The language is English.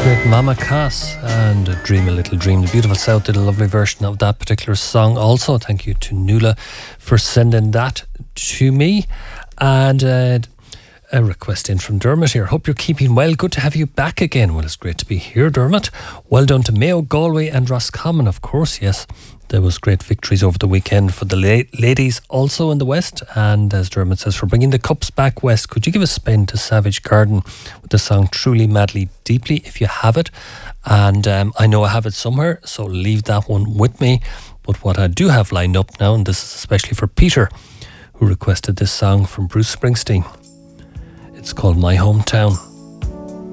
great Mama Cass and Dream a Little Dream. The Beautiful South did a lovely version of that particular song also. Thank you to Nuala for sending that to me. And a request in from Dermot here. Hope you're keeping well. Good to have you back again. Well, it's great to be here, Dermot. Well done to Mayo, Galway and Roscommon, of course, yes. There was great victories over the weekend for the ladies also in the West. And as Dermot says, for bringing the cups back west, could you give a spin to Savage Garden with the song Truly, Madly, Deeply, if you have it? And I know I have it somewhere, so leave that one with me. But what I do have lined up now, and this is especially for Peter, who requested this song from Bruce Springsteen. It's called My Hometown.